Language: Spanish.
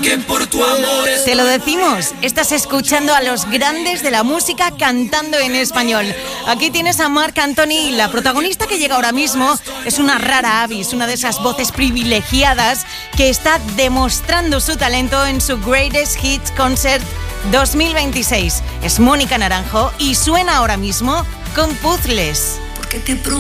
porque por tu amor Te lo decimos, estás escuchando a los grandes de la música cantando en español. Aquí tienes a Marc Anthony, la protagonista que llega ahora mismo es una rara avis, una de esas voces privilegiadas que está demostrando su talento en su Greatest Hits Concert 2026. Es Mónica Naranjo y suena ahora mismo con Puzzles. porque te